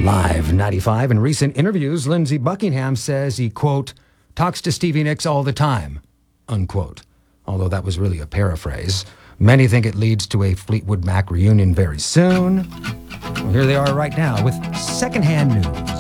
Live 95. In recent interviews, Lindsey Buckingham says he, quote, talks to Stevie Nicks all the time, unquote. Although that was really a paraphrase. Many think it leads to a Fleetwood Mac reunion very soon. Well, here they are right now with secondhand news.